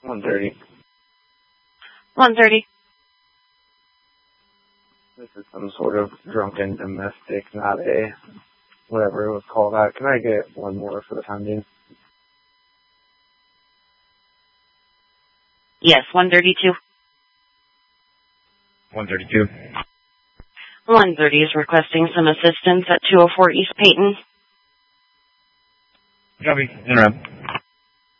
130. 130. This is some sort of drunken domestic, not a whatever it was called out. Can I get one more for the time being? Yes, 132. 132. 130 is requesting some assistance at 204 East Peyton. Copy. Interrupt.